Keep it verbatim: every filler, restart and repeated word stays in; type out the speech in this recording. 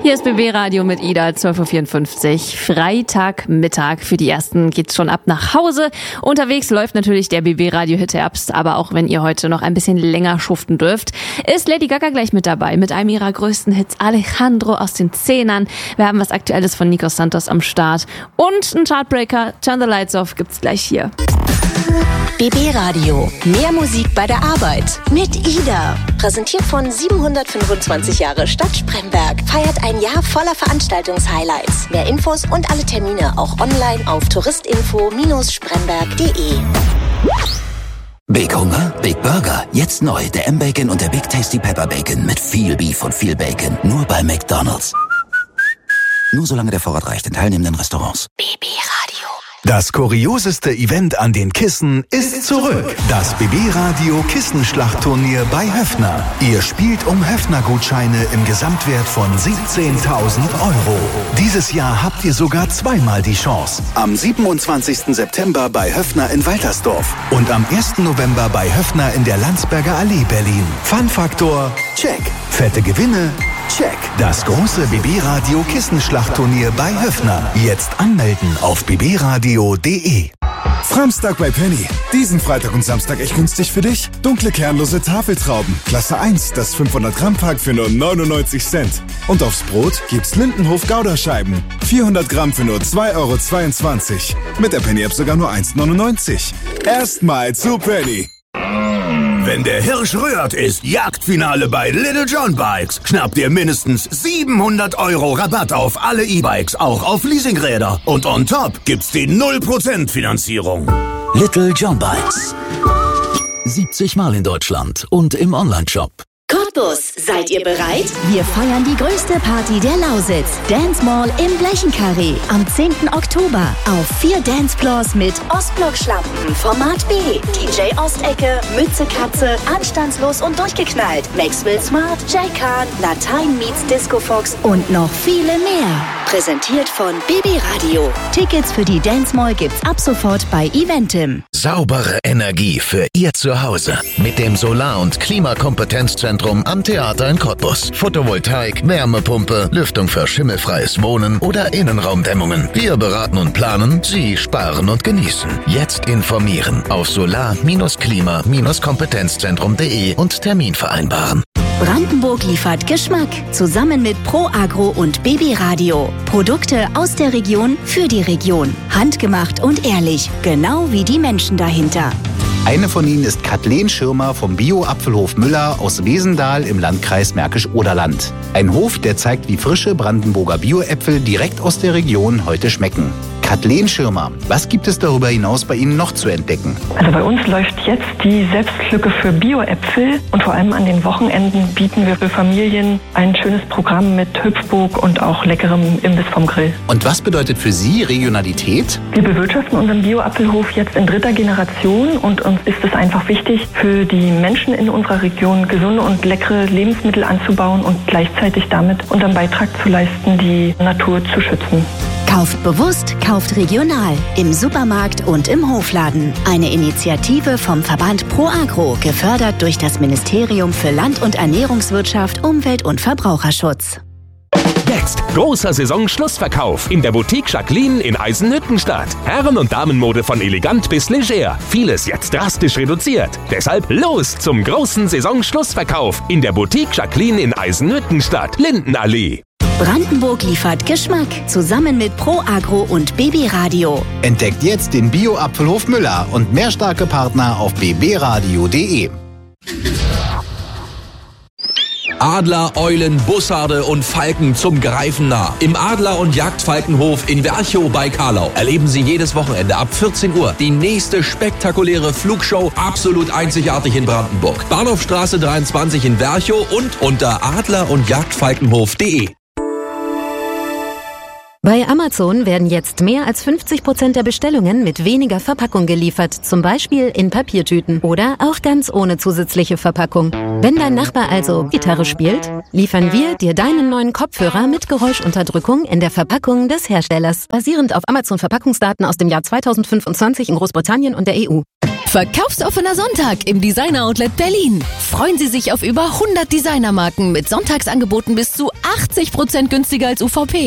Hier ist B B Radio mit Ida, zwölf Uhr vierundfünfzig. Freitagmittag. Für die Ersten geht's schon ab nach Hause. Unterwegs läuft natürlich der B B Radio Hit Herbst. Aber auch wenn ihr heute noch ein bisschen länger schuften dürft, ist Lady Gaga gleich mit dabei. Mit einem ihrer größten Hits, Alejandro aus den Zehnern. Wir haben was Aktuelles von Nico Santos am Start. Und ein Chartbreaker, Turn the Lights Off, gibt's gleich hier. B B Radio. Mehr Musik bei der Arbeit. Mit Ida. Präsentiert von siebenhundertfünfundzwanzig Jahre Stadt Spremberg. Feiert ein Jahr voller Veranstaltungshighlights. Mehr Infos und alle Termine auch online auf touristinfo Bindestrich spremberg punkt de. Big Hunger, Big Burger. Jetzt neu der M-Bacon und der Big Tasty Pepper Bacon mit viel Beef und viel Bacon. Nur bei McDonald's. Nur solange der Vorrat reicht in teilnehmenden Restaurants. B B Radio. Das kurioseste Event an den Kissen ist zurück. Das B B Radio Kissenschlachtturnier bei Höffner. Ihr spielt um Höffner-Gutscheine im Gesamtwert von siebzehntausend Euro. Dieses Jahr habt ihr sogar zweimal die Chance. Am siebenundzwanzigsten September bei Höffner in Waltersdorf und am ersten November bei Höffner in der Landsberger Allee Berlin. Fun-Faktor, check. Fette Gewinne, check. Das große B B Radio Kissenschlachtturnier bei Höffner. Jetzt anmelden auf b b radio punkt de. Framstag bei Penny. Diesen Freitag und Samstag echt günstig für dich. Dunkle kernlose Tafeltrauben. Klasse eins, das fünfhundert Gramm Pack für nur neunundneunzig Cent. Und aufs Brot gibt's Lindenhof Gouda-Scheiben. vierhundert Gramm für nur zwei Euro zweiundzwanzig. Mit der Penny-App sogar nur eins neunundneunzig. Erstmal zu Penny. Wenn der Hirsch rührt, ist Jagdfinale bei Little John Bikes. Schnappt ihr mindestens siebenhundert Euro Rabatt auf alle E-Bikes, auch auf Leasingräder. Und on top gibt's die null Prozent Finanzierung. Little John Bikes. siebzig Mal in Deutschland und im Onlineshop. Cottbus, seid ihr bereit? Wir feiern die größte Party der Lausitz. Dance Mall im Blechenkarree. Am zehnten Oktober. Auf vier Dancefloors mit Ostblock-Schlampen, Format B, D J Ostecke, Mütze Katze, Anstandslos und durchgeknallt, Maxwell Smart, Jay Khan, Latein meets Disco Fox und noch viele mehr. Präsentiert von B B Radio. Tickets für die Dance Mall gibt's ab sofort bei Eventim. Saubere Energie für Ihr Zuhause. Mit dem Solar- und Klimakompetenzzentrum am Theater in Cottbus. Photovoltaik, Wärmepumpe, Lüftung für schimmelfreies Wohnen oder Innenraumdämmungen. Wir beraten und planen, Sie sparen und genießen. Jetzt informieren auf solar klima kompetenzzentrum punkt de und Termin vereinbaren. Brandenburg liefert Geschmack. Zusammen mit Pro Agro und B B Radio. Produkte aus der Region für die Region. Handgemacht und ehrlich. Genau wie die Menschen dahinter. Eine von ihnen ist Kathleen Schirmer vom Bio-Apfelhof Müller aus Wesendal im Landkreis Märkisch-Oderland. Ein Hof, der zeigt, wie frische Brandenburger Bio-Äpfel direkt aus der Region heute schmecken. Kathleen Schirmer, was gibt es darüber hinaus bei Ihnen noch zu entdecken? Also bei uns läuft jetzt die Selbstpflücke für Bio-Äpfel und vor allem an den Wochenenden bieten wir für Familien ein schönes Programm mit Hüpfburg und auch leckerem Imbiss vom Grill. Und was bedeutet für Sie Regionalität? Wir bewirtschaften unseren Bio-Apfelhof jetzt in dritter Generation und uns ist es einfach wichtig, für die Menschen in unserer Region gesunde und leckere Lebensmittel anzubauen und gleichzeitig damit unseren Beitrag zu leisten, die Natur zu schützen. Kauft bewusst, kauft regional. Im Supermarkt und im Hofladen. Eine Initiative vom Verband Pro Agro, gefördert durch das Ministerium für Land- und Ernährungswirtschaft, Umwelt- und Verbraucherschutz. Jetzt großer Saisonschlussverkauf in der Boutique Jacqueline in Eisenhüttenstadt. Herren- und Damenmode von elegant bis leger. Vieles jetzt drastisch reduziert. Deshalb los zum großen Saisonschlussverkauf in der Boutique Jacqueline in Eisenhüttenstadt, Lindenallee. Brandenburg liefert Geschmack. Zusammen mit Pro Agro und B B Radio. Entdeckt jetzt den Bio-Apfelhof Müller und mehr starke Partner auf b b radio punkt de. Adler, Eulen, Bussarde und Falken zum Greifen nah. Im Adler- und Jagdfalkenhof in Werchow bei Karlau erleben Sie jedes Wochenende ab vierzehn Uhr die nächste spektakuläre Flugshow, absolut einzigartig in Brandenburg. Bahnhofstraße dreiundzwanzig in Werchow und unter adler- und jagdfalkenhof punkt de. Bei Amazon werden jetzt mehr als fünfzig Prozent der Bestellungen mit weniger Verpackung geliefert, zum Beispiel in Papiertüten oder auch ganz ohne zusätzliche Verpackung. Wenn dein Nachbar also Gitarre spielt, liefern wir dir deinen neuen Kopfhörer mit Geräuschunterdrückung in der Verpackung des Herstellers, basierend auf Amazon-Verpackungsdaten aus dem Jahr zweitausendfünfundzwanzig in Großbritannien und der E U. Verkaufsoffener Sonntag im Designer Outlet Berlin. Freuen Sie sich auf über hundert Designermarken mit Sonntagsangeboten bis zu achtzig Prozent günstiger als U V P.